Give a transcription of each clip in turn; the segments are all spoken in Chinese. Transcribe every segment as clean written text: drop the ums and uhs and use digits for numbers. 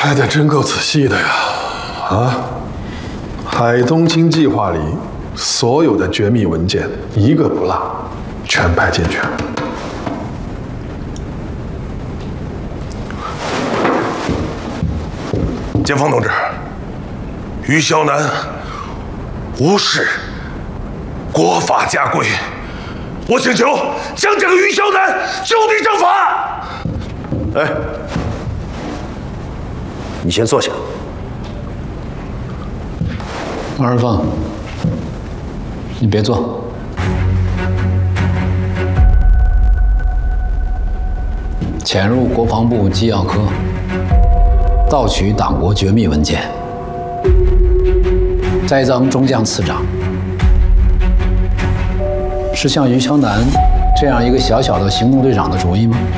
拍的真够仔细的呀！啊，海东青计划里所有的绝密文件一个不落，全拍进去了。 检方同志，于肖南无视国法家规，我请求将这个于肖南就地正法。 哎，你先坐下。 王二凤，你别坐。潜入国防部机要科，盗取党国绝密文件，栽赃中将次长，是像于肖南这样一个小小的行动队长的主意吗？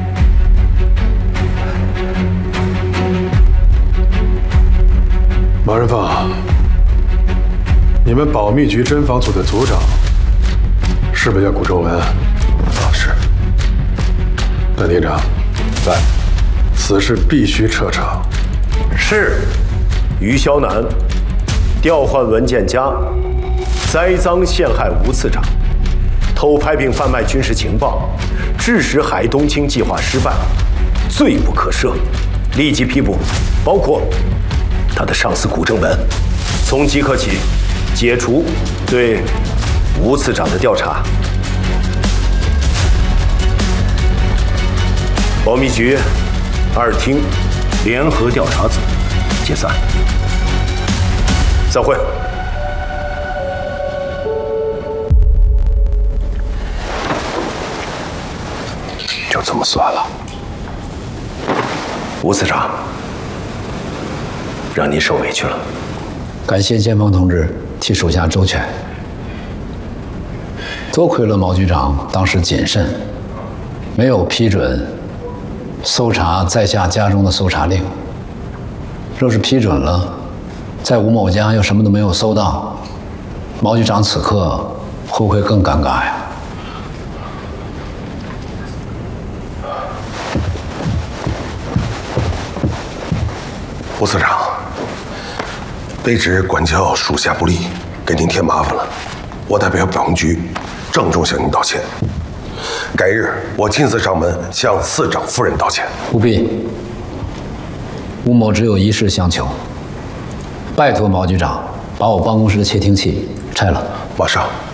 王仁凤，你们保密局侦防组的组长是不是叫古仲文？ 是。 段队长， 在。 此事必须彻查。 是。于肖南调换文件夹，栽赃陷害吴次长，偷拍并贩卖军事情报，致使海东青计划失败，罪不可赦，立即批捕，包括他的上司古正文，从即刻起解除对吴次长的调查。保密局2厅联合调查组解散。散会。 就这么算了。 吴次长，让您受委屈了。 感谢建峰同志替属下周全，多亏了毛局长当时谨慎，没有批准搜查在下家中的搜查令。若是批准了，在吴某家又什么都没有搜到，毛局长此刻会不会更尴尬呀？ 吴次长，卑职管教属下不力，给您添麻烦了。我代表保密局郑重向您道歉。改日我亲自上门向次长夫人道歉。 不必，吴某只有一事相求，拜托毛局长把我办公室的窃听器拆了。 马上。